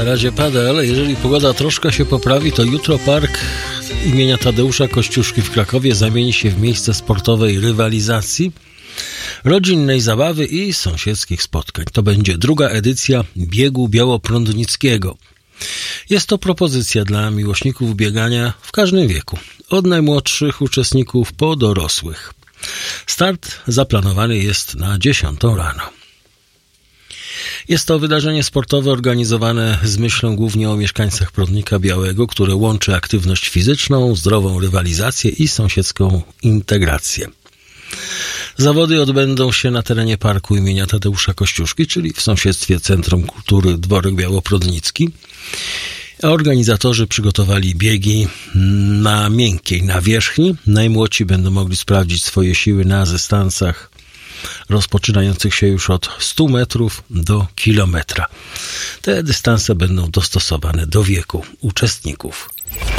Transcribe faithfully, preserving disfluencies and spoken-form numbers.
Na razie pada, ale jeżeli pogoda troszkę się poprawi, to jutro park imienia Tadeusza Kościuszki w Krakowie zamieni się w miejsce sportowej rywalizacji, rodzinnej zabawy i sąsiedzkich spotkań. To będzie druga edycja biegu białoprądnickiego. Jest to propozycja dla miłośników biegania w każdym wieku, od najmłodszych uczestników po dorosłych. Start zaplanowany jest na dziesiątą rano. Jest to wydarzenie sportowe organizowane z myślą głównie o mieszkańcach Prądnika Białego, które łączy aktywność fizyczną, zdrową rywalizację i sąsiedzką integrację. Zawody odbędą się na terenie parku imienia Tadeusza Kościuszki, czyli w sąsiedztwie Centrum Kultury Dworek Białoprądnicki. A organizatorzy przygotowali biegi na miękkiej nawierzchni. Najmłodsi będą mogli sprawdzić swoje siły na dystansach rozpoczynających się już od stu metrów do kilometra. Te dystanse będą dostosowane do wieku uczestników.